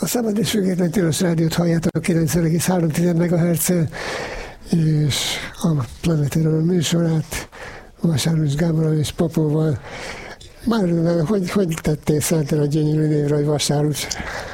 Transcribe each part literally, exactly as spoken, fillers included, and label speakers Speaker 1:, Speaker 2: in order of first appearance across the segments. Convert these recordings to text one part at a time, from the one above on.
Speaker 1: A Szabad és Független Tilos Rádiót halljátok kilencven egész három megahertzen, és a Planeteron műsorát Vasáros Gáborral és Popóval. Már hogy, hogy tettél szántan a gyönyörű névre, hogy Vasáros?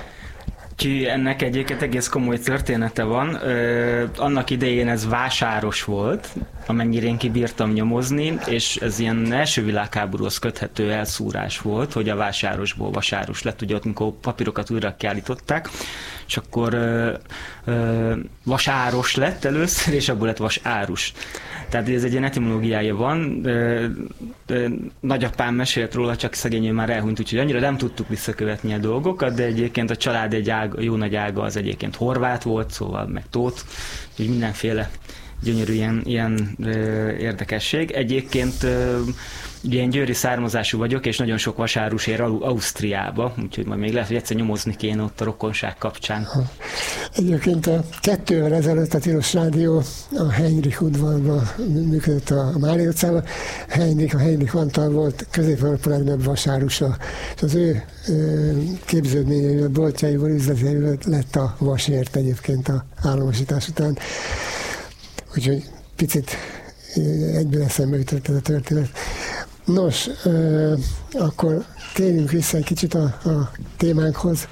Speaker 2: Ki ennek egyébként egész komoly története van. Ö, annak idején ez vásáros volt, amennyire én kibírtam nyomozni, és ez ilyen első világháborúhoz köthető elszúrás volt, hogy a vásárosból vasáros lett, ugye ott, mikor papírokat újra kiállították, és akkor ö, ö, vasáros lett először, és abból lett vasárus. Tehát ez egy ilyen etimológiája van. Ö, ö, nagyapám mesélt róla, csak szegény már elhunyt, úgyhogy annyira nem tudtuk visszakövetni a dolgokat, de egyébként a család egy ága, jó nagy ága az egyébként horvát volt, szóval meg Tóth, úgyhogy mindenféle gyönyörű ilyen, ilyen ö, érdekesség. Egyébként ö, ilyen győri származású vagyok, és nagyon sok vasárus ér Ausztriába, úgyhogy majd még lehet, hogy egyszer nyomozni kéne ott a rokonság kapcsán. Ha.
Speaker 1: Egyébként a kettővel ezelőtt a Tilos Rádió a Heinrich udvarban működött a Mária utcában. Heinrich, a Heinrich Antal volt Közép-Európa legnagyobb vasárusa, és az ő képződményeivel, boltjaiból, üzleteivel lett a vasért egyébként a államosítás után. Úgyhogy picit egyből eszembe jutott ez a történet. Nos, akkor térjünk vissza egy kicsit a, a témánkhoz,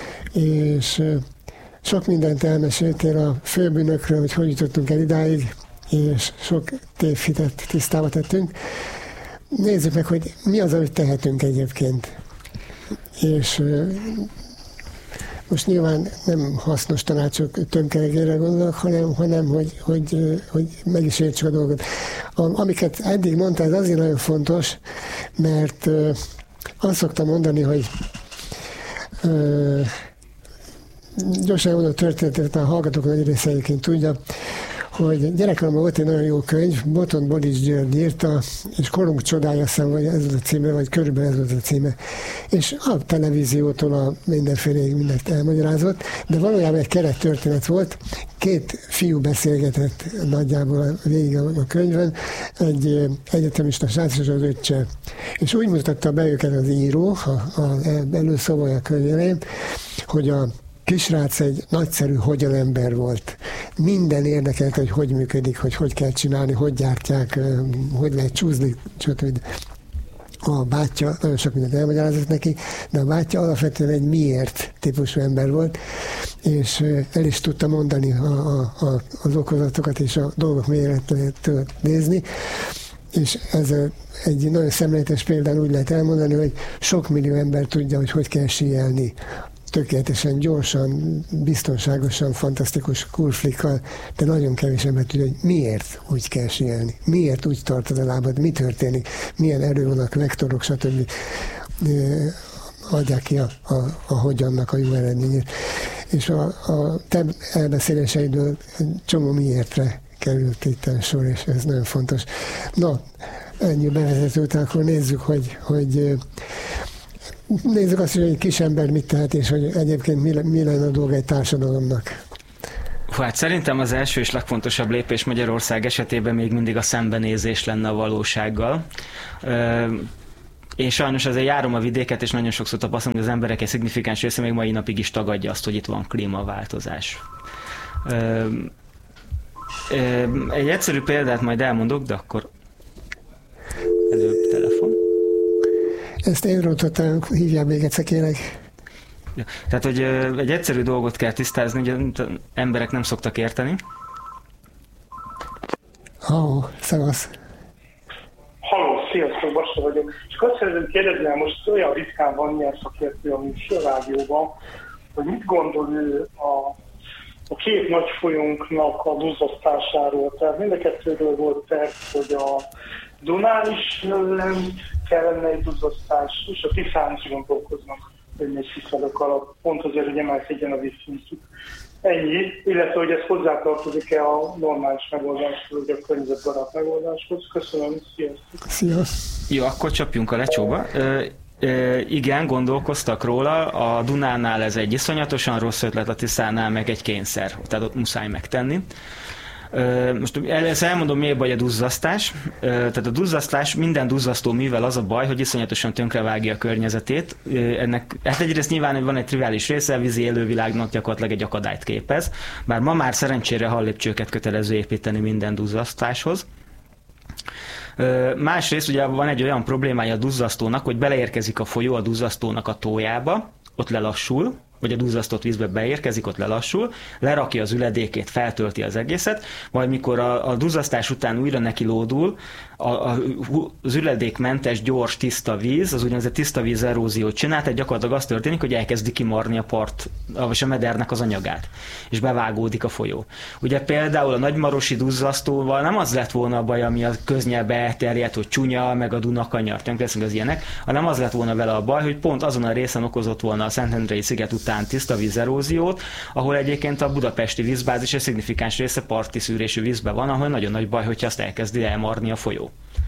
Speaker 1: és sok mindent elmeséltél a főbűnökről, hogy hogy jutottunk el idáig, és sok tévhitet tisztába tettünk. Nézzük meg, hogy mi az, amit tehetünk egyébként. És most nyilván nem hasznos tanácsok tömkelegére gondolok, hanem, hanem hogy, hogy, hogy meg is értsük a dolgot. A, amiket eddig mondtál, ez azért nagyon fontos, mert uh, azt szoktam mondani, hogy uh, gyorsan mondom a történetet, a hallgatók nagy része egyébként tudja, hogy gyerekkoromban volt egy nagyon jó könyv, Botond Bodics György írta, és Korunk csodája, szem, vagy ez volt a címe, vagy körülbelül ez volt a címe. És a televíziótól a mindenféle mindent elmagyarázott, de valójában egy keret történet volt. Két fiú beszélgetett nagyjából végig a könyvön, egy egyetemista srác és az öccse. És úgy mutatta be őket az író, az előszóval a könyv elején, hogy a kisrác egy nagyszerű hogyanember volt. Minden érdekelte, hogy hogy működik, hogy hogy kell csinálni, hogy gyártják, hogy lehet csúzni, stb. A bátyja nagyon sok mindent elmagyarázott neki, de a bátyja alapvetően egy miért típusú ember volt, és el is tudta mondani a, a, az okozatokat és a dolgok méretől nézni, és ez egy nagyon szemléletes példán úgy lehet elmondani, hogy sok millió ember tudja, hogy hogy kell síelni. Tökéletesen, gyorsan, biztonságosan, fantasztikus kurflikkal, de nagyon kevés ember tudja, hogy miért úgy kell síelni, miért úgy tartod a lábad, mi történik, milyen erő van a vektorok, stb. Adják ki a, a, a hogyannak a jó eredményét. És a, a te elbeszéléseidből csomó miértre került itt a sor, és ez nagyon fontos. Na, ennyi bevezető után, akkor nézzük, hogy, hogy nézzük azt, hogy egy kis ember mit tehet, és hogy egyébként mi, mi lenne a dolga egy társadalomnak.
Speaker 2: Hát szerintem az első és legfontosabb lépés Magyarország esetében még mindig a szembenézés lenne a valósággal. Én sajnos azért járom a vidéket, és nagyon sokszor tapasztalom, hogy az emberek egy szignifikáns része még mai napig is tagadja azt, hogy itt van klímaváltozás. Egy egyszerű példát majd elmondok, de akkor előbb telefon.
Speaker 1: Ezt én rontottam, hívjál még egyszer, kérek.
Speaker 2: Ja, tehát, hogy egy egyszerű dolgot kell tisztázni, hogy emberek nem szoktak érteni.
Speaker 1: Halló, szevasz.
Speaker 3: Halló, sziasztok, Bassa vagyok. Csak azt szeretném kérdezni, most olyan ritkán van ilyen szakértő a műsorrádióban, hogy mit gondol ő a, a két nagy folyónknak a duzzasztásáról. Tehát mind a kettőről volt terv, hogy a Dunán is nem kellene egy duzzasztás, és a Tiszán is gondolkoznak, hogy még fiszalok alatt, pont azért, hogy emelkedjen a vízszintjük. Ennyi, illetve hogy ez hozzátartozik-e a normális megoldáshoz, vagy a környezetbarát megoldáshoz. Köszönöm, sziasztok!
Speaker 1: Sziasztok!
Speaker 2: Jó, akkor csapjunk a lecsóba. Ö, ö, igen, gondolkoztak róla, a Dunánál ez egy iszonyatosan rossz ötlet, a Tiszánál meg egy kényszer, tehát ott muszáj megtenni. Most először elmondom, miért baj a duzzasztás. Tehát a duzzasztás, minden duzzasztó művel az a baj, hogy iszonyatosan tönkrevágja a környezetét. Ennek, hát egyrészt nyilván van egy triviális része, a vízi élővilágnak gyakorlatilag egy akadályt képez, bár ma már szerencsére hallépcsőket kötelező építeni minden duzzasztáshoz. Másrészt ugye van egy olyan problémája a duzzasztónak, hogy beleérkezik a folyó a duzzasztónak a tójába, ott lelassul, vagy a duzzasztott vízbe beérkezik, ott lelassul, lerakja az üledékét, feltölti az egészet, majd mikor a, a duzzasztás után újra neki lódul, a, a, az üledékmentes, gyors, tiszta víz, az úgynevezett tiszta víz eróziót csinál, tehát gyakorlatilag az történik, hogy elkezdi kimarni a part, vagy a medernek az anyagát, és bevágódik a folyó. Ugye például a nagymarosi duzzasztóval nem az lett volna a baj, ami a köznyelbe elterjedt, hogy csúnya, meg a Dunakanyar, tönkreteszünk az ilyenek, hanem az lett volna vele a baj, hogy pont azon a részen okozott volna a Szentendrei sziget után tiszta vízeróziót, ahol egyébként a budapesti vízbázis egy szignifikáns része parti szűrésű vízben van, ahol nagyon nagy baj, hogyha azt elkezdi elmarni a folyó.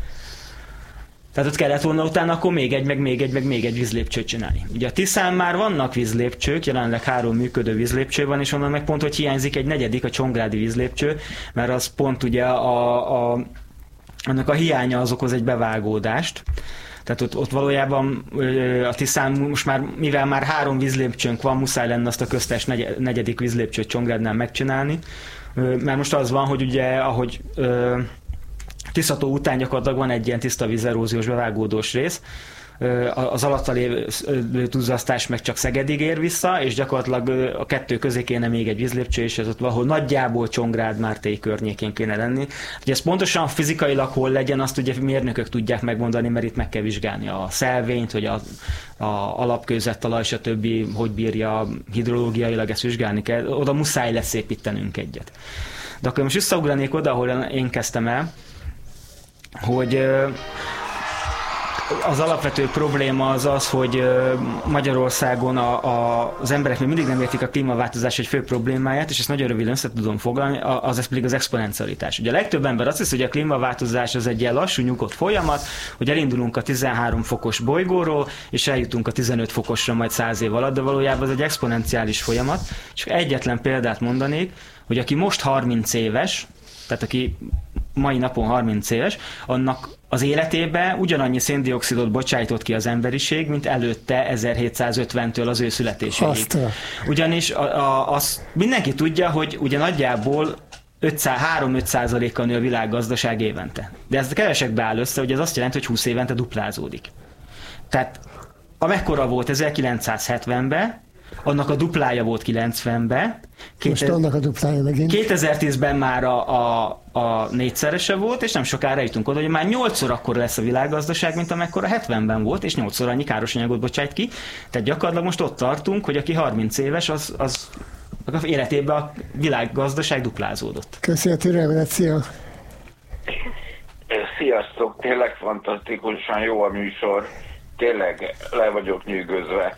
Speaker 2: Tehát ott kellett volna utána akkor még egy, meg még egy, meg még egy vízlépcsőt csinálni. Ugye a Tiszán már vannak vízlépcsők, jelenleg három működő vízlépcső van, és onnan meg pont, hogy hiányzik egy negyedik, a Csongrádi vízlépcső, mert az pont ugye a, a, annak a hiánya az okoz egy bevágódást. Tehát ott, ott valójában a Tiszán most már, mivel már három vízlépcsőnk van, muszáj lenne azt a köztes negyedik vízlépcsőt Csongrádnál megcsinálni, mert most az van, hogy ugye, ahogy Tiszató után gyakorlatilag van egy ilyen tiszta vízeróziós bevágódós rész, az alatta lévő duzzasztás meg csak Szegedig ér vissza, és gyakorlatilag a kettő közé kéne még egy vízlépcső, és ez ott valahol nagyjából Csongrád, Mártéi környékén kéne lenni. Ugye ez pontosan fizikailag hol legyen, azt ugye mérnökök tudják megmondani, mert itt meg kell vizsgálni a szelvényt, hogy a, a alapkőzettalaj, stb. Hogy bírja hidrológiailag, ezt vizsgálni kell. Oda muszáj lesz építenünk egyet. De akkor most visszaugranék oda, ahol én kezdtem el, hogy az alapvető probléma az az, hogy Magyarországon a, a, az emberek még mindig nem értik a klímaváltozás egy fő problémáját, és ezt nagyon röviden össze tudom foglalni, az ez pedig az exponencialitás. Ugye a legtöbb ember azt hiszi, hogy a klímaváltozás az egy ilyen lassú, nyugodt folyamat, hogy elindulunk a tizenhárom fokos bolygóról, és eljutunk a tizenöt fokosra majd száz év alatt, de valójában ez egy exponenciális folyamat. És egyetlen példát mondanék, hogy aki most harminc éves, tehát aki mai napon harminc éves, annak az életében ugyanannyi széndioxidot bocsájtott ki az emberiség, mint előtte ezerhétszázötventől az ő születéséig. Ugyanis a, a, az mindenki tudja, hogy ugye nagyjából három-öt százalékkal nő a világgazdaság évente. De ez kevesekbe áll össze, hogy ez azt jelenti, hogy húsz évente duplázódik. Tehát amekkora volt ezerkilencszázhetvenben, annak a duplája volt kilencvenben.
Speaker 1: Most annak a duplája megint.
Speaker 2: kétezer-tízben már a, a, a négyszerese volt, és nem sokára jutunk oda, hogy már nyolcszor akkora lesz a világgazdaság, mint amekkora hetvenben volt, és nyolcszor annyi káros anyagot bocsájt ki. Tehát gyakorlatilag most ott tartunk, hogy aki harminc éves, az, az az életében a világgazdaság duplázódott.
Speaker 1: Köszönöm a türelmet, szia!
Speaker 4: Sziasztok! Tényleg fantasztikusan jó a műsor. Tényleg le vagyok nyűgözve.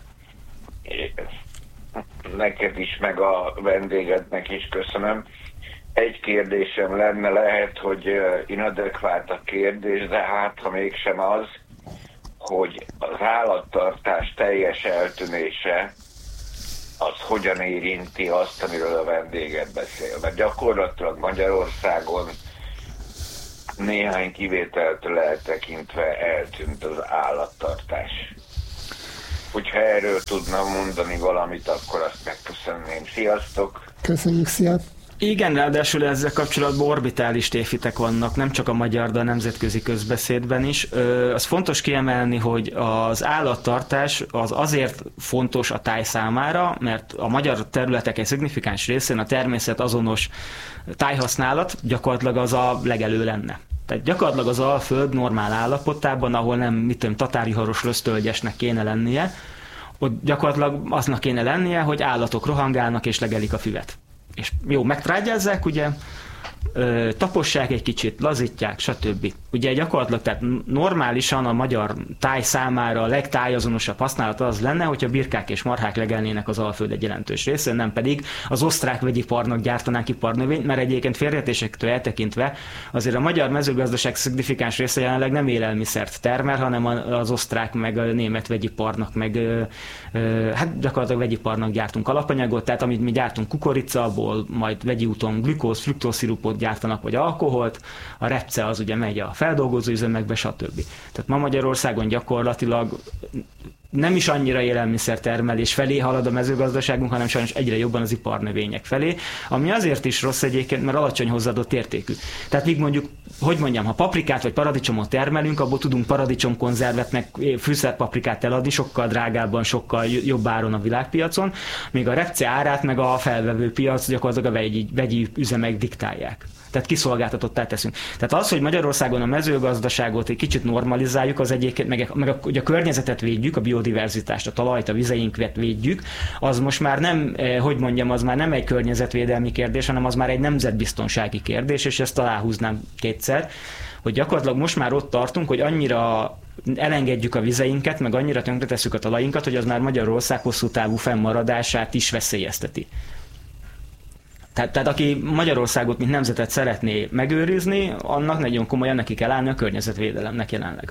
Speaker 4: Neked is, meg a vendégednek is köszönöm. Egy kérdésem lenne, lehet, hogy inadekvált a kérdés, de hát, ha mégsem az, hogy az állattartás teljes eltűnése az hogyan érinti azt, amiről a vendéged beszél. Mert gyakorlatilag Magyarországon néhány kivételtől eltekintve eltűnt az állattartás. Hogyha erről tudna mondani valamit, akkor azt megköszönném. Sziasztok!
Speaker 1: Köszönjük, szia!
Speaker 2: Igen, ráadásul ezzel kapcsolatban orbitális tévhitek vannak, nem csak a magyar, de a nemzetközi közbeszédben is. Az fontos kiemelni, hogy az állattartás az azért fontos a táj számára, mert a magyar területek egy szignifikáns részén a természet azonos tájhasználat gyakorlatilag az a legelő lenne. Tehát gyakorlatilag az Alföld normál állapotában, ahol nem, mit tudom, tatárviharos lösztölgyesnek kéne lennie, ott gyakorlatilag aznak kéne lennie, hogy állatok rohangálnak és legelik a füvet. És jó, megtrágyázzák, ugye, ö, tapossák egy kicsit, lazítják, stb. Ugye gyakorlatilag, tehát normálisan a magyar táj számára a legtájazonosabb használat az lenne, hogyha birkák és marhák legelnének az Alföld egy jelentős részén, nem pedig az osztrák vegyiparnak gyártanánk iparnövényt, mert egyébként félreértésektől eltekintve azért a magyar mezőgazdaság szignifikáns része jelenleg nem élelmiszert termel, hanem az osztrák meg a német vegyiparnak, meg ö, ö, hát gyakorlatilag vegyiparnak gyártunk alapanyagot, tehát amit mi gyártunk kukoricaból, majd vegyi úton glükóz, fruktózszirupot, citromot gyártanak, vagy alkoholt, a repce az ugye megy a feldolgozó üzemekbe, stb. Tehát ma Magyarországon gyakorlatilag nem is annyira élelmiszertermelés felé halad a mezőgazdaságunk, hanem sajnos egyre jobban az iparnövények felé, ami azért is rossz egyébként, mert alacsony hozzáadott értékű. Tehát míg mondjuk, hogy mondjam, ha paprikát vagy paradicsomot termelünk, abból tudunk paradicsomkonzervet meg fűszerpaprikát eladni, sokkal drágábban, sokkal jobb áron a világpiacon, míg a repce árát meg a felvevő piac gyakorlatilag a vegyi, vegyi üzemek diktálják. Tehát kiszolgáltatottá teszünk. Tehát az, hogy Magyarországon a mezőgazdaságot egy kicsit normalizáljuk, az egyébként, meg, meg a, a környezetet védjük, a biodiverzitást, a talajt, a vizeinket védjük, az most már nem, hogy mondjam, az már nem egy környezetvédelmi kérdés, hanem az már egy nemzetbiztonsági kérdés, és ezt aláhúznám kétszer, hogy gyakorlatilag most már ott tartunk, hogy annyira elengedjük a vizeinket, meg annyira tönkretesszük a talajinkat, hogy az már Magyarország hosszú távú fennmaradását is veszélyezteti. Tehát, tehát aki Magyarországot, mint nemzetet szeretné megőrizni, annak nagyon komolyan neki kell állni a környezetvédelemnek jelenleg.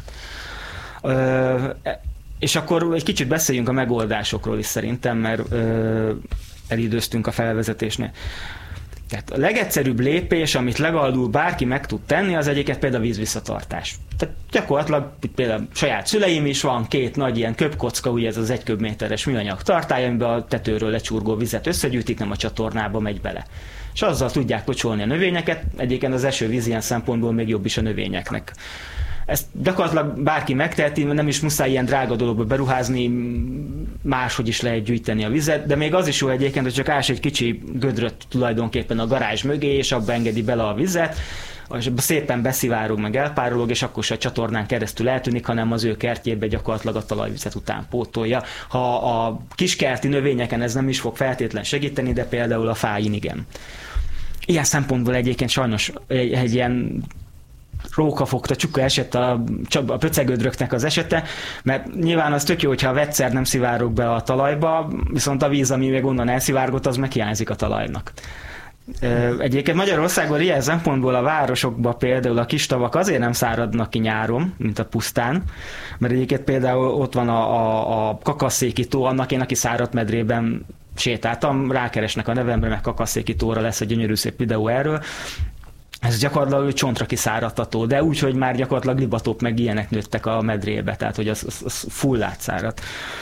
Speaker 2: Ö, és akkor egy kicsit beszéljünk a megoldásokról is szerintem, mert ö, elidőztünk a felvezetésnél. Tehát a legegyszerűbb lépés, amit legalább bárki meg tud tenni, az egyiket például a vízvisszatartás. Tehát gyakorlatilag például saját szüleim is van két nagy ilyen köbkocka, ugye ez az egy köbméteres műanyag tartály, amiben a tetőről lecsurgó vizet összegyűjtik, nem a csatornába megy bele. És azzal tudják locsolni a növényeket, egyébként az esővíz ilyen szempontból még jobb is a növényeknek. Ezt gyakorlatilag bárki megteheti, nem is muszáj ilyen drága dologba beruházni, máshogy is lehet gyűjteni a vizet, de még az is jó egyébként, hogy csak ás egy kicsi gödröt tulajdonképpen a garázs mögé, és abba engedi bele a vizet, és szépen beszivárog, meg elpárolog, és akkor se a csatornán keresztül eltűnik, hanem az ő kertjébe gyakorlatilag a talajvizet után pótolja. Ha a kiskerti növényeken ez nem is fog feltétlen segíteni, de például a fáin igen. Ilyen szempontból egyébként sajnos egy, egy ilyen rókafogta csuka eset a, a pöcegödröknek az esete, mert nyilván az tök jó, hogyha a vegyszer nem szivárog be a talajba, viszont a víz, ami még onnan elszivárgott, az meg hiányzik a talajnak. Egyébként Magyarországon ilyen szempontból a városokban például a kis tavak azért nem száradnak ki nyáron, mint a pusztán, mert egyébként például ott van a, a, a Kakasszéki tó, annak én, aki száradt medrében sétáltam, rákeresnek a nevemre, meg Kakasszéki tóra lesz egy gyönyörű szép videó erről. Ez gyakorlatilag csontra kiszáradtató, de úgy, hogy már gyakorlatilag libatok meg ilyenek nőttek a medrébe, tehát hogy az, az, az full átszáradt.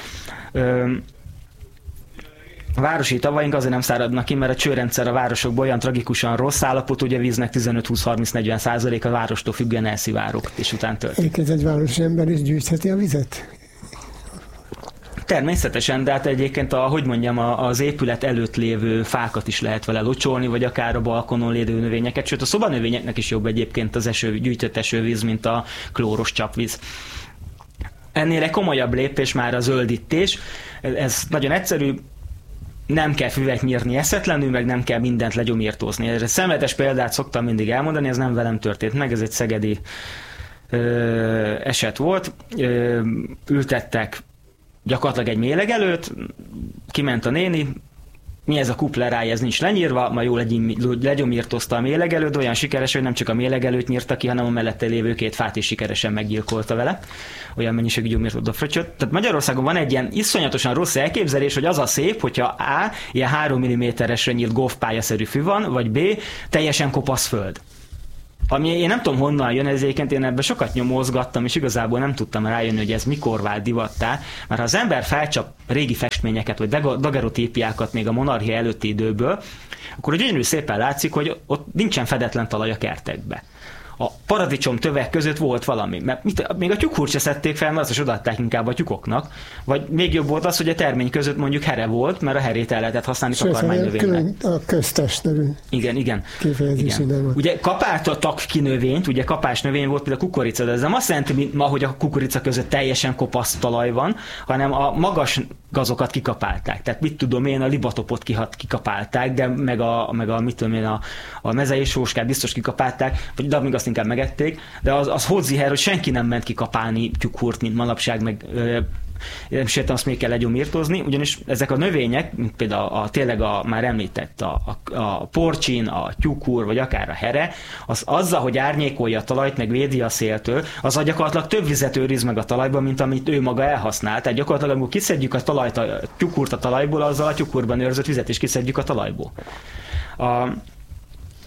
Speaker 2: A városi tavaink azért nem száradnak ki, mert a csőrendszer a városokban olyan tragikusan rossz állapot, hogy a víznek tizenöt-húsz-harminc-negyven százalék a várostól függően elszivárog, és után tört.
Speaker 1: Egyébként egy városi ember is gyűjtheti a vizet?
Speaker 2: Természetesen, de hát egyébként a, hogy mondjam, az épület előtt lévő fákat is lehet vele locsolni, vagy akár a balkonon lévő növényeket, sőt a szobanövényeknek is jobb egyébként az eső, gyűjtött esővíz, mint a klóros csapvíz. Ennél egy komolyabb lépés már a zöldítés. Ez nagyon egyszerű, nem kell füvet nyírni eszetlenül, meg nem kell mindent legyomírtózni. Erre szemletes példát szoktam mindig elmondani, ez nem velem történt meg, ez egy szegedi ö, eset volt. Ö, ültettek gyakorlatilag egy mélegelőt, kiment a néni, mi ez a kuplerája, ez nincs lenyírva, ma jól legyomírtozta a mélegelőt, olyan sikeres, hogy nem csak a mélegelőt nyírta ki, hanem a mellette lévő két fát is sikeresen meggyilkolta vele. Olyan mennyiségű gyomírtott fröccsöt. Tehát Magyarországon van egy ilyen iszonyatosan rossz elképzelés, hogy az a szép, hogyha A, ilyen három milliméteresre nyílt golfpályaszerű fű van, vagy B, teljesen kopasz föld. Ami én nem tudom honnan jön, ez egyébként én ebben sokat nyomozgattam, és igazából nem tudtam rájönni, hogy ez mikor vált divattá, mert ha az ember felcsap régi festményeket, vagy dagerotípiákat még a monarchia előtti időből, akkor gyönyörű szépen látszik, hogy ott nincsen fedetlen talaj a kertekbe. A paradicsom tövek között volt valami, mert mit, még a tyukhúrt se szedték fel, mert azt is odaadták inkább a tyukoknak, vagy még jobb volt az, hogy a termény között mondjuk here volt, mert a herét el lehetett használni takarmánynövénynek.
Speaker 1: A köztes nevű.
Speaker 2: Igen, igen.
Speaker 1: igen.
Speaker 2: Ugye kapáltattak ki növényt, ugye kapás növény volt például a kukorica, de ez nem azt jelenti, mint ma, hogy a kukorica között teljesen kopasz talaj van, hanem a magas gazokat kikapálták. Tehát mit tudom én, a libatopot kikapálták, de meg a, meg a mit tudom én, a, a mezei sóskát biztos kikapálták, vagy de még azt inkább megették, de az, az hozzíher, hogy senki nem ment kikapálni tyukhúrt, mint manapság, meg ö, nem is értem, azt még kell legyomírtózni, ugyanis ezek a növények, mint például a, a, tényleg a már említett a, a, a porcsin, a tyukhúr, vagy akár a here, az azzal, hogy árnyékolja a talajt, meg védi a széltől, az gyakorlatilag több vizet őriz meg a talajban, mint amit ő maga elhasznál. Tehát gyakorlatilag, amikor kiszedjük a talajt, a tyukhúrt a talajból, azzal a tyukhúrban őrzött vizet is kiszedjük a talajból. A,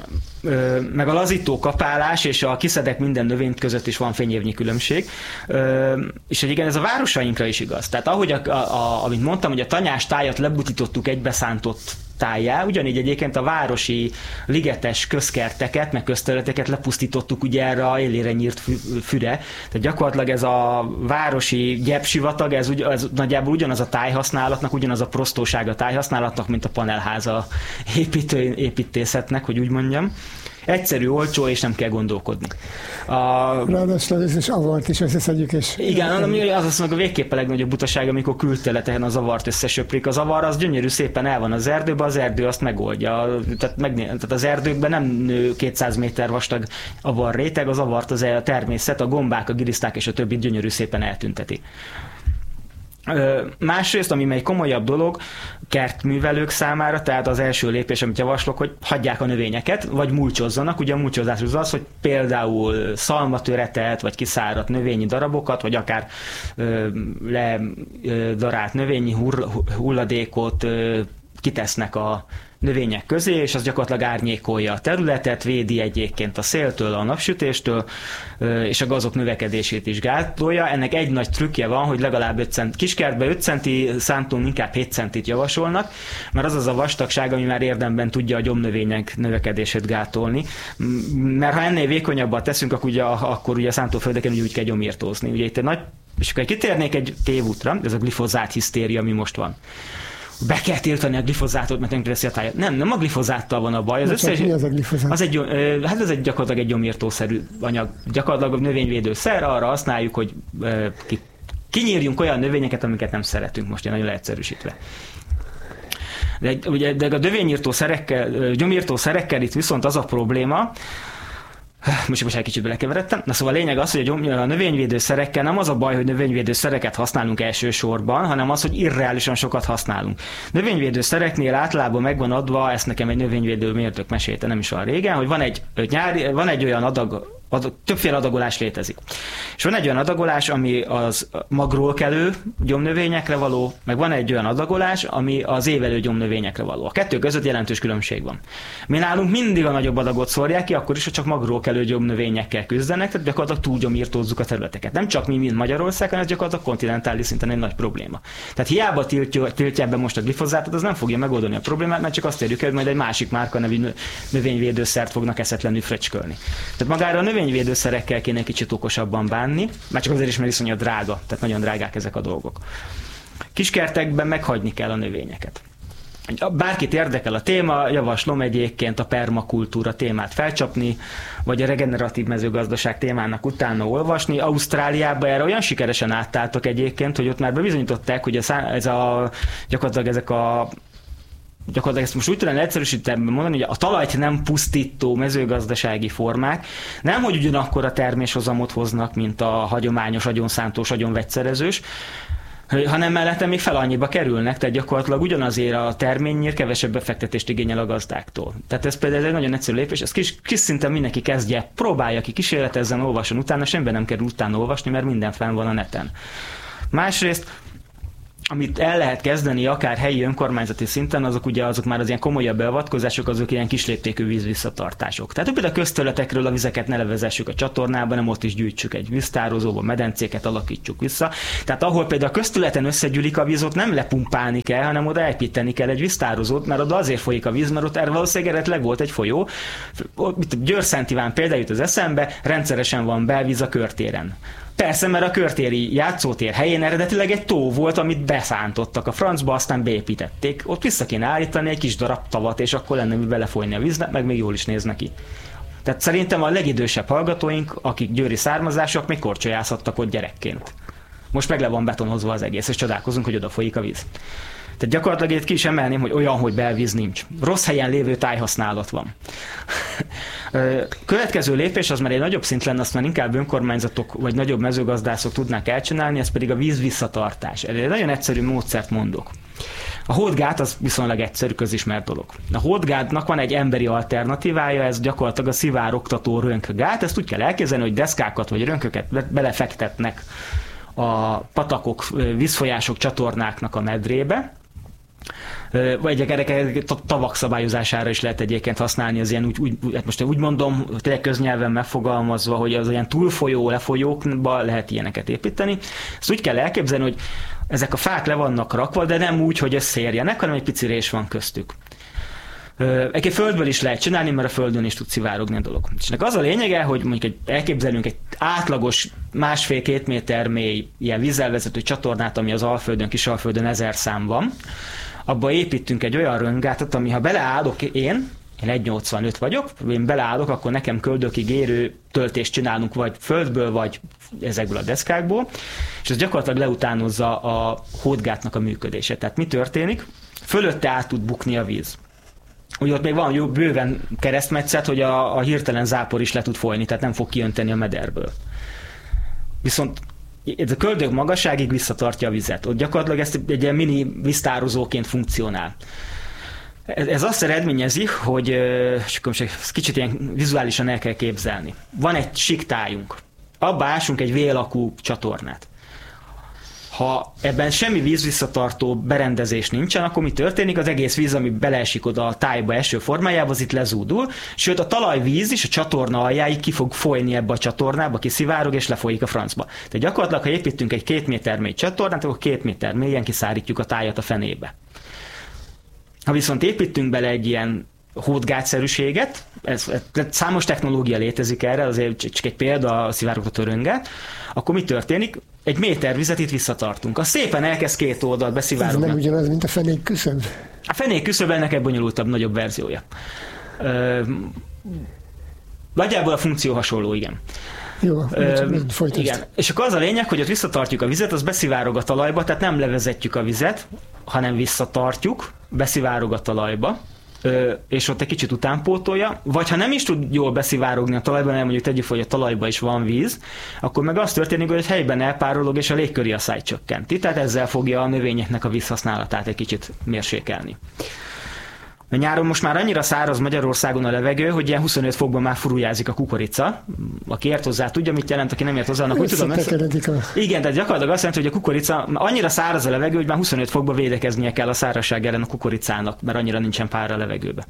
Speaker 2: meg a lazító kapálás és a kiszedek minden növényt között is van fényévnyi különbség. És igen, ez a városainkra is igaz. Tehát ahogy, a, a, amit mondtam, hogy a tanyás tájat lebutítottuk egybeszántott tájjá, ugyanígy egyébként a városi ligetes közkerteket, meg közterületeket lepusztítottuk ugye erre a élére nyírt füre. Tehát gyakorlatilag ez a városi gyepsivatag, ez, ez nagyjából ugyanaz a tájhasználatnak, ugyanaz a prostóság a tájhasználatnak, mint a panelháza építő, építészetnek, hogy úgy mondjam. Egyszerű, olcsó, és nem kell gondolkodni. A...
Speaker 1: Ráadásul ez is avart is összeszedjük, és...
Speaker 2: Igen, ami az azt mondom, a végképp a legnagyobb butaság, amikor külterületen az avart összesöprik. Az avar az gyönyörű szépen el van az erdőben, az erdő azt megoldja. Tehát, megné... Tehát az erdőkben nem nő kétszáz méter vastag avar réteg, az avart az a természet, a gombák, a giliszták és a többi gyönyörű szépen eltünteti. Másrészt, ami egy komolyabb dolog kertművelők számára, tehát az első lépés, amit javaslok, hogy hagyják a növényeket, vagy mulcsozzanak. Ugye a mulcsozás az az, hogy például szalmatöretet, vagy kiszáradt növényi darabokat, vagy akár ö, ledarált növényi hulladékot ö, kitesznek a növények közé, és az gyakorlatilag árnyékolja a területet, védi egyébként a széltől, a napsütéstől, és a gazok növekedését is gátolja. Ennek egy nagy trükkje van, hogy legalább öt cent, kiskertben öt centi, szántón inkább hét centit javasolnak, mert az az a vastagság, ami már érdemben tudja a gyomnövények növekedését gátolni. Mert ha ennél vékonyabban teszünk, akkor ugye, akkor ugye a szántóföldeken úgy kell gyomírtózni. Ugye itt egy nagy, és akkor kitérnék egy tévútra, ez a glifozát hisztéria, ami most van. Be kell tiltani a glifozátot, mert nem teszi a tájat. Nem, nem a glifozáttal van a baj. Az, összes,
Speaker 1: mi az a glifozát?
Speaker 2: Az egy, hát ez egy gyakorlatilag egy gyomírtószerű anyag. Gyakorlatilag a növényvédőszer, arra használjuk, hogy ki, kinyírjunk olyan növényeket, amiket nem szeretünk, most én nagyon leegyszerűsítve. De, ugye, de a növényírtószerekkel, gyomírtószerekkel itt viszont az a probléma, most most egy kicsit belekeveredtem. Na szóval a lényeg az, hogy a növényvédőszerekkel nem az a baj, hogy növényvédőszereket használunk elsősorban, hanem az, hogy irreálisan sokat használunk. Növényvédőszereknél általában megvan adva, ezt nekem egy növényvédő mérnök mesélte nem is olyan régen, hogy van egy, nyári, van egy olyan adag, adag, többféle adagolás létezik. És van egy olyan adagolás, ami az magról kelő gyomnövényekre való, meg van egy olyan adagolás, ami az évelő gyomnövényekre való. A kettő között jelentős különbség van. Mi nálunk mindig a nagyobb adagot szórják ki, akkor is, hogy csak magról kelő gyomnövényekkel küzdenek, tehát gyakorlatilag túlgyomírtózzuk a területeket. Nem csak mi, mint Magyarország, hanem ez gyakorlatilag kontinentális szinten egy nagy probléma. Tehát hiába tiltja, tiltja ebben most a glifozátot, az nem fogja megoldani a problémát, mert csak azt érjük el, hogy majd egy másik márka nevű növényvédőszert fognak eszetlenül fröcskölni. Tehát magára a növényvédőszerekkel kéne kicsit okosabban bánni, már csak azért is, mert iszonyat drága, tehát nagyon drágák ezek a dolgok. Kiskertekben meghagyni kell a növényeket. Bárkit érdekel a téma, javaslom egyébként a permakultúra témát felcsapni, vagy a regeneratív mezőgazdaság témának utána olvasni. Ausztráliában erre olyan sikeresen átálltak egyébként, hogy ott már bebizonyították, hogy ez a, gyakorlatilag ezek a gyakorlatilag ezt most úgy tudom egyszerűsíteni mondani, hogy a talajt nem pusztító mezőgazdasági formák nem, hogy ugyanakkor a terméshozamot hoznak, mint a hagyományos, agyonszántós, agyonvegyszerezős, hanem mellette még fel annyiba kerülnek, tehát gyakorlatilag ugyanazért a terményért kevesebb befektetést igényel a gazdáktól. Tehát ez például egy nagyon egyszerű lépés, ezt kis, kis szinten mindenki kezdje, próbálja ki, kísérletezzen, olvasson utána, semmiben nem kell utána olvasni, mert minden fenn van a neten. Másrészt, amit el lehet kezdeni akár helyi önkormányzati szinten, azok ugye azok már az ilyen komolyabb beavatkozások, azok ilyen kisléptékű vízvisszatartások. Tehát például a közterületekről a vizeket ne levezessük a csatornába, hanem ott is gyűjtsük egy víztározóba, medencéket alakítsuk vissza. Tehát ahol például a közterületen összegyűlik a víz, ott nem lepumpálni kell, hanem oda építeni kell egy víztározót, mert oda azért folyik a víz, mert ott erre valószínűleg eredetileg volt egy folyó. Győr-Szent Iván például jut az eszembe, rendszeresen van belvíz a körtéren. Persze, mert a körtéri játszótér helyén eredetileg egy tó volt, amit beszántottak a francba, aztán beépítették. Ott vissza kéne állítani egy kis darab tavat, és akkor lenne mi belefolyni a víznek, meg még jól is néz neki. Tehát szerintem a legidősebb hallgatóink, akik győri származásúak, még korcsolyázhattak ott gyerekként. Most meg le van betonozva az egész, és csodálkozunk, hogy oda folyik a víz. Tehát gyakorlatilag itt ki is emelném, hogy olyan, hogy belvíz nincs. Rossz helyen lévő tájhasználat van. Következő lépés az már egy nagyobb szint lenne, azt már inkább önkormányzatok vagy nagyobb mezőgazdászok tudnák elcsinálni, ez pedig a víz visszatartás. Erre egy nagyon egyszerű módszert mondok. A hódgát az viszonylag egyszerű, közismert dolog. A hódgátnak van egy emberi alternatívája, ez gyakorlatilag a szivárogtató rönkgát. Ezt úgy kell elképzelni, hogy deszkákat vagy rönköket belefektetnek a patakok, vízfolyások, csatornáknak a medrébe, vagy egy tavak szabályozására is lehet egyébként használni az ilyen, úgy, úgy, most úgy mondom, tényleg köznyelven megfogalmazva, hogy az olyan túlfolyó, lefolyókba lehet ilyeneket építeni. Ezt úgy kell elképzelni, hogy ezek a fák le vannak rakva, de nem úgy, hogy összeérjenek, hanem egy pici rés van köztük. Egy földből is lehet csinálni, mert a földön is tud szivárogni a dolog. És ennek az a lényege, hogy mondjuk egy, elképzelünk egy átlagos másfél-két méter mély ilyen vízzel vezető csatornát, ami az Alföldön, Kisalföldön ezer szám van. Abba építünk egy olyan röngátot, ami ha beleállok én, én egy nyolcvanöt vagyok, én beleállok, akkor nekem köldökig érő töltést csinálunk vagy földből, vagy ezekből a deszkákból, és ez gyakorlatilag leutánozza a hódgátnak a működését. Tehát mi történik? Fölötte át tud bukni a víz. Ugye ott még van jó bőven keresztmetszet, hogy a, a hirtelen zápor is le tud folyni, tehát nem fog kiönteni a mederből. Viszont ez a köldök magasságig visszatartja a vizet. Ott gyakorlatilag ez egy ilyen mini víztározóként funkcionál. Ez, ez azt eredményezi, hogy ezt kicsit ilyen vizuálisan el kell képzelni. Van egy siktájunk, abba ásunk egy V-alakú csatornát. Ha ebben semmi vízvisszatartó berendezés nincsen, akkor mi történik? Az egész víz, ami beleesik oda a tájba eső formájába, az itt lezúdul, sőt a talajvíz is a csatorna aljáig ki fog folyni ebbe a csatornába, kiszivárog és lefolyik a francba. Tehát gyakorlatilag, ha építünk egy két méter mély csatornát, akkor két méter mélyen kiszárítjuk a tájat a fenébe. Ha viszont építünk bele egy ilyen hódgátszerűséget, ez, ez, számos technológia létezik erre, azért csak egy példa a szivárogtató röngát, akkor mi történik? Egy méter vizet itt visszatartunk. Az szépen elkezd két oldalt beszivárogni.
Speaker 1: Ez nem ugyanaz, mint a fenék küszöb?
Speaker 2: A fenék küszöb ennek egy bonyolultabb, nagyobb verziója. Ö, nagyjából a funkció hasonló, igen.
Speaker 1: Jó, folytasd.
Speaker 2: Igen. És akkor az a lényeg, hogy ott visszatartjuk a vizet, az beszivárog a talajba, tehát nem levezetjük a vizet, hanem visszatartjuk, beszivárog a talajba, és ott egy kicsit utánpótolja, vagy ha nem is tud jól beszivárogni a talajban, hanem mondjuk tegyük, hogy a talajban is van víz, akkor meg az történik, hogy helyben elpárolog, és a légköri asszály csökkenti, tehát ezzel fogja a növényeknek a vízhasználatát egy kicsit mérsékelni. A nyáron most már annyira száraz Magyarországon a levegő, hogy ilyen huszonöt fokban már furujázik a kukorica. Aki ért hozzá, tudja, mit jelent, aki nem ért hozzá, annak úgy tudom. Ezt... A... Igen, tehát gyakorlatilag azt jelenti, hogy a kukorica annyira száraz a levegő, hogy már huszonöt fokban védekeznie kell a szárazság ellen a kukoricának, mert annyira nincsen pár a levegőbe.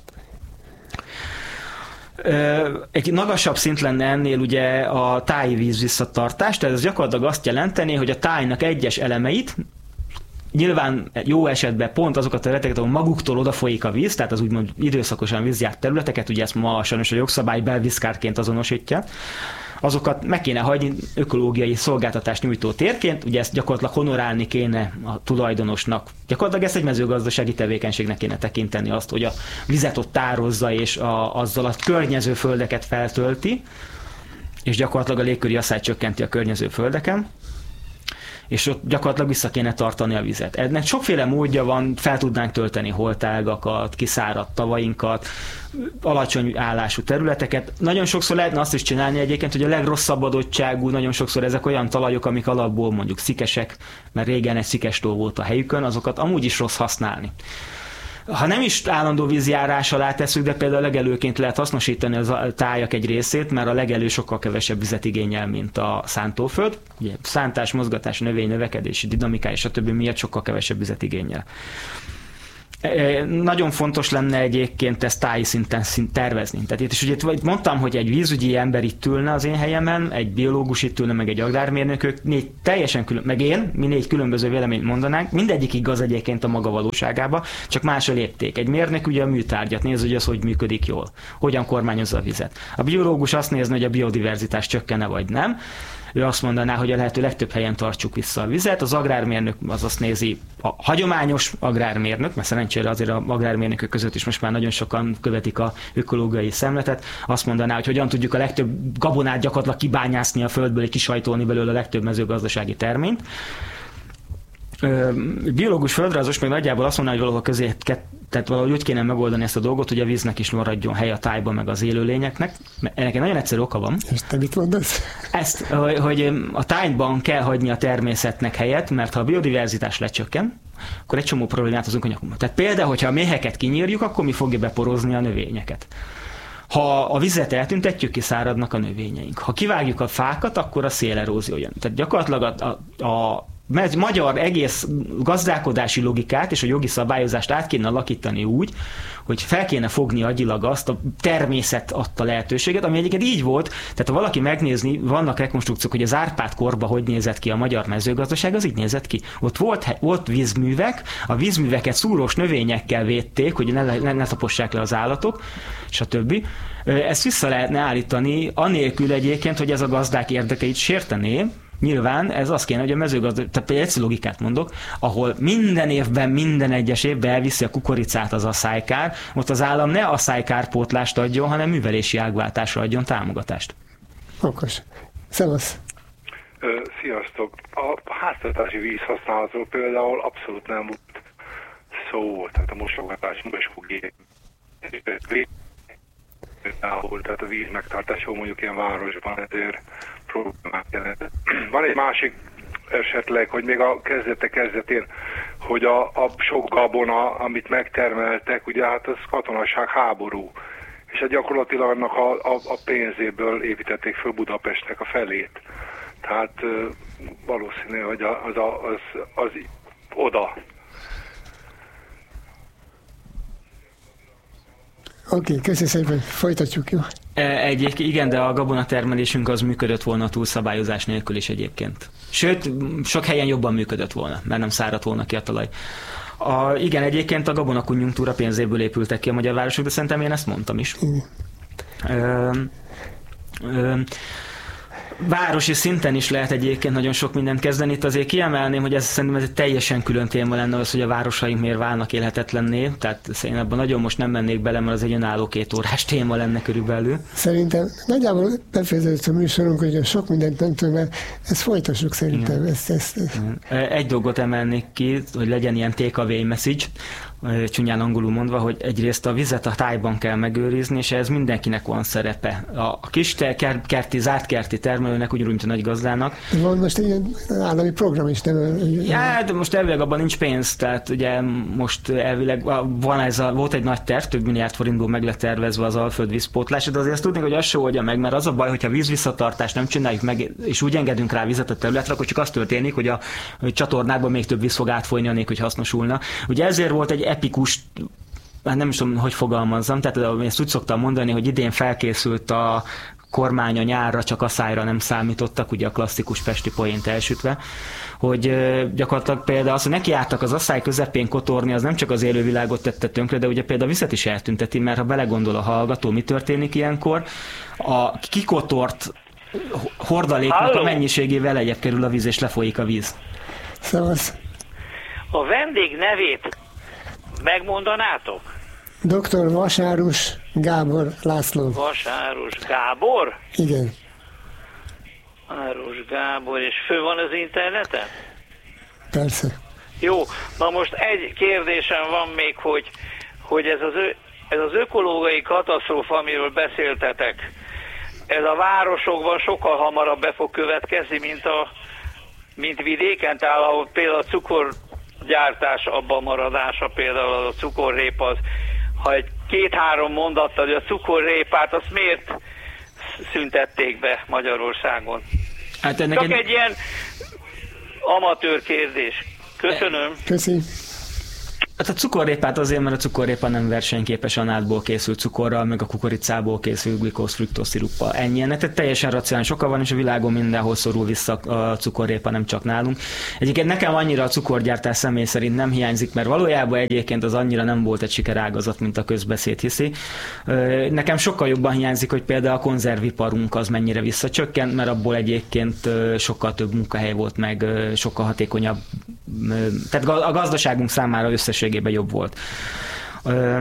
Speaker 2: Egy magasabb szint lenne ennél ugye a táji víz visszatartás, tehát ez gyakorlatilag azt jelenteni, hogy a tájnak egyes elemeit, nyilván jó esetben pont azokat a területeket, ahol maguktól odafolyik a víz, tehát az úgymond időszakosan vízjárt területeket, ugye ezt ma sajnos a jogszabály belvízkárként azonosítja, azokat meg kéne hagyni ökológiai szolgáltatást nyújtó térként, ugye ezt gyakorlatilag honorálni kéne a tulajdonosnak. Gyakorlatilag ezt egy mezőgazdasági tevékenységnek kéne tekinteni azt, hogy a vizet ott tározza, és a, azzal a környező földeket feltölti, és gyakorlatilag a légköri asszály csökkenti a környező földeken, és ott gyakorlatilag vissza kéne tartani a vizet. Ennek sokféle módja van, fel tudnánk tölteni holtágakat, kiszáradt tavainkat, alacsony állású területeket. Nagyon sokszor lehetne azt is csinálni egyébként, hogy a legrosszabb adottságú, nagyon sokszor ezek olyan talajok, amik alapból mondjuk szikesek, mert régen egy szikestó volt a helyükön, azokat amúgy is rossz használni. Ha nem is állandó vízjárás alá tesszük, de például legelőként lehet hasznosítani a tájak egy részét, mert a legelő sokkal kevesebb vizet igényel, mint a szántóföld. Ugye szántás, mozgatás, növény, növekedési dinamikája és a többi miatt sokkal kevesebb vizet igényel. Nagyon fontos lenne egyébként ezt táji szinten tervezni. Tehát itt is ugye mondtam, hogy egy vízügyi ember itt ülne az én helyemen, egy biológus itt ülne, meg egy agrármérnök, ők négy teljesen külön, meg én, mi négy különböző véleményt mondanánk, mindegyik igaz egyébként a maga valóságába, csak más a lépték. Egy mérnök ugye a műtárgyat néz, hogy az hogy működik jól, hogyan kormányozza a vizet. A biológus azt nézni, hogy a biodiverzitás csökkene vagy nem. Ő azt mondaná, hogy a lehető legtöbb helyen tartsuk vissza a vizet. Az agrármérnök az azt nézi, a hagyományos agrármérnök, mert szerencsére azért az agrármérnökök között is most már nagyon sokan követik a ökológiai szemletet, azt mondaná, hogy hogyan tudjuk a legtöbb gabonát gyakorlatilag kibányászni a földből, és kisajtolni belőle a legtöbb mezőgazdasági terményt. Biológus földrajzos meg nagyjából azt mondaná, hogy valahol közé, tehát valahogy úgy kéne megoldani ezt a dolgot, hogy a víznek is maradjon hely a tájban, meg az élőlényeknek. Ennek egy nagyon egyszerű oka van.
Speaker 1: És te mit mondasz?
Speaker 2: Ezt, hogy a tájban kell hagyni a természetnek helyet, mert ha a biodiverzitás lecsökken, akkor egy csomó problémát hozunk a nyakunkba. Tehát például, hogyha a méheket kinyírjuk, akkor mi fogja beporozni a növényeket. Ha a vizet eltüntetjük, kiszáradnak a növényeink. Ha kivágjuk a fákat, akkor a szélerózió jön. Tehát gyakorlatilag a, a, a magyar egész gazdálkodási logikát és a jogi szabályozást át kéne alakítani úgy, hogy fel kéne fogni agyilag azt, a természet adta lehetőséget, ami egyébként így volt, tehát ha valaki megnézni, vannak rekonstrukciók, hogy az Árpád korban hogy nézett ki a magyar mezőgazdaság, az így nézett ki. Ott volt, volt vízművek, a vízműveket szúrós növényekkel védték, hogy ne, ne, ne tapossák le az állatok, stb. Ezt vissza lehetne állítani, anélkül egyébként, hogy ez a gazdák érdekeit sértené. Nyilván ez azt kéne, hogy a mezőgazdaság, tehát egy egyszerű logikát mondok, ahol minden évben, minden egyes évben elviszi a kukoricát az asszálykár, ott az állam ne asszálykárpótlást adjon, hanem művelési ágváltásra adjon támogatást.
Speaker 1: Okos. Szevasz.
Speaker 5: Sziasztok. A háztartási vízhasználatról például abszolút nem volt szó, tehát a mosogatás, mosógép, tehát a víz megtartásról mondjuk ilyen városban ezért problémát jelent. Van egy másik esetleg, hogy még a kezdete kezdetén, hogy a, a sok gabona, amit megtermeltek, ugye hát az katonaság, háború, és hát gyakorlatilag annak a, a, a pénzéből építették föl Budapestnek a felét. Tehát valószínű, hogy az, az, az, az oda.
Speaker 1: Oké, okay, köszönöm szépen, folytatjuk, jó?
Speaker 2: Egyébként igen, de a gabonatermelésünk az működött volna túlszabályozás nélkül is egyébként. Sőt, sok helyen jobban működött volna, mert nem száradt volna ki a talaj. A, igen, egyébként a gabonakonjunktúra pénzéből épültek ki a magyar városok, de szerintem én ezt mondtam is. Ö, ö, városi szinten is lehet egyébként nagyon sok mindent kezdeni. Itt azért kiemelném, hogy ez szerintem ez egy teljesen külön téma lenne az, hogy a városaink miért válnak élhetetlenné. Tehát én abban nagyon most nem mennék bele, mert az egy önálló két órás téma lenne körülbelül.
Speaker 1: Szerintem nagyjából befejeződött a műsorunk, hogy sok mindent nem tudom, mert ezt folytassuk szerintem. Ezt, ezt, ezt.
Speaker 2: Egy dolgot emelnék ki, hogy legyen ilyen takeaway message, csúnyán angolul mondva, hogy egyrészt a vizet a tájban kell megőrizni, és ez mindenkinek van szerepe. A kis kerti, zárt kerti termelőnek, ugyanúgy, mint a nagy gazdának.
Speaker 1: Van most egy ilyen állami program is, nem?
Speaker 2: Ja, de most elvileg abban nincs pénz, tehát ugye most elvileg van ez a, volt egy nagy terv, több milliárd forintból meg lett tervezve az alföld vízpótlás, de azért azt tudni, hogy az se oldja meg, mert az a baj, hogyha vízvisszatartást nem csináljuk meg, és úgy engedünk rá vizet a területre, akkor csak az történik, hogy a, a csatornákban még több víz fog átfolyni, anélkül, hogy hasznosulna. Ugye ezért volt egy epikus, hát nem is tudom, hogy fogalmazzam, tehát ezt úgy szoktam mondani, hogy idén felkészült a kormány a nyárra, csak asszályra nem számítottak, ugye a klasszikus pesti poént elsütve, hogy gyakorlatilag például az, hogy nekiálltak az asszály közepén kotorni, az nem csak az élővilágot tette tönkre, de ugye például a vizet is eltünteti, mert ha belegondol a hallgató, mi történik ilyenkor, a kikotort hordaléknak Halló. a mennyiségével lejjebb kerül a víz, és lefolyik a víz.
Speaker 1: Szevasz.
Speaker 6: A vendég nevét megmondanátok?
Speaker 1: doktor Vasárus Gábor László.
Speaker 6: Vasárus Gábor?
Speaker 1: Igen.
Speaker 6: Vasárus Gábor, és fő van az interneten?
Speaker 1: Persze.
Speaker 6: Jó, na most egy kérdésem van még, hogy, hogy ez, az, ez az ökológiai katasztrófa, amiről beszéltetek, ez a városokban sokkal hamarabb be fog következni, mint, a, mint vidéken, tehát ahol például a cukorgyártás abban maradása, például az a cukorrépa, az, ha egy két-három mondattal, hogy a cukorrépát, azt miért szüntették be Magyarországon? Hát ennek Csak egy... egy ilyen amatőr kérdés. Köszönöm.
Speaker 1: Köszi.
Speaker 2: Hát a cukorrépát azért, mert a cukorrépa nem versenyképes a nádból készült cukorral, meg a kukoricából készült glikóz fruktóz sziruppal. Ennyi ennek, tehát teljesen racionális oka van, és a világon mindenhol szorul vissza a cukorrépa, nem csak nálunk. Egyébként nekem annyira a cukorgyártás személy szerint nem hiányzik, mert valójában egyébként az annyira nem volt egy sikerágazat, mint a közbeszéd hiszi. Nekem sokkal jobban hiányzik, hogy például a konzerviparunk az mennyire visszacsökkent, mert abból egyébként sokkal több munkahely volt, meg sokkal hatékonyabb. Tehát a gazdaságunk számára összességében jobb volt. Ö,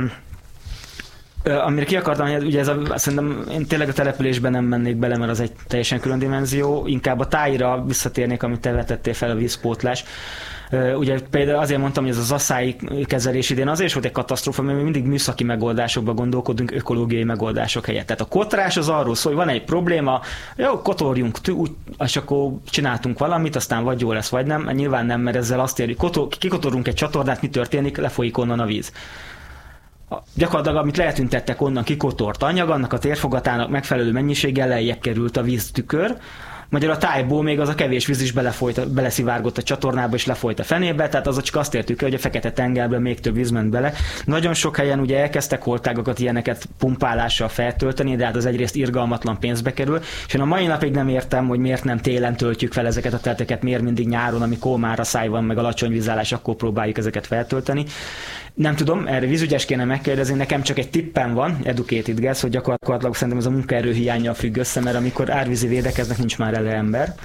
Speaker 2: ö, amire ki akartam, hogy ugye ez a, szerintem én tényleg a településben nem mennék bele, mert az egy teljesen külön dimenzió, inkább a tájra visszatérnék, amit te vetettél fel, a vízpótlás. Ö, ugye például azért mondtam, hogy ez az asszályi kezelés idén azért is volt egy katasztrófa, mert mi mindig műszaki megoldásokba gondolkodunk, ökológiai megoldások helyett. Tehát a kotrás az arról szól, hogy van egy probléma, jó, kotorjunk, úgy, és akkor csináltunk valamit, aztán vagy jó lesz, vagy nem. Nyilván nem, mert ezzel azt érjük, kotor, kikotorunk egy csatornát, mi történik, lefolyik onnan a víz. A, gyakorlatilag, amit letüntettek onnan kikotort anyag, annak a térfogatának megfelelő mennyiséggel lejjebb került a víztükör, Magyar a tájból még az a kevés víz is belefolyt, beleszivárgott a csatornába és lefolyt a fenébe, tehát az csak azt értük el, hogy a Fekete-tengerben még több víz ment bele. Nagyon sok helyen ugye elkezdtek holtágakat, ilyeneket pumpálással feltölteni, de hát az egyrészt irgalmatlan pénzbe kerül, és én a mai napig nem értem, hogy miért nem télen töltjük fel ezeket a teleteket, miért mindig nyáron, amikor már a száj van, meg alacsony vízállás, akkor próbáljuk ezeket feltölteni. Nem tudom, erre vízügyes kéne megkérdezni, nekem csak egy tippem van, educated guess, hogy gyakorlatilag szerintem ez a munkaerő hiánnyal függ össze, mert amikor árvízi védekeznek, nincs már elő ember.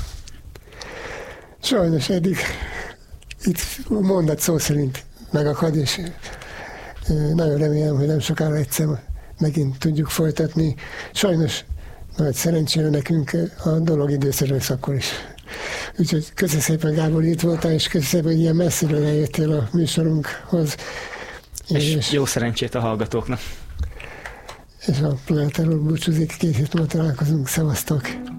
Speaker 1: Sajnos eddig itt mondat szó szerint megakad, és nagyon remélem, hogy nem sokára egyszer megint tudjuk folytatni. Sajnos nagy szerencsére nekünk a dolog időszerű lesz akkor is. Úgyhogy köszönöm szépen, Gábor, itt voltál, és köszönöm szépen, hogy ilyen messziről eljöttél a műsorunkhoz.
Speaker 2: És, és jó szerencsét a hallgatóknak.
Speaker 1: És a Planetáról búcsúzik, két hét múlva találkozunk. Szevasztok!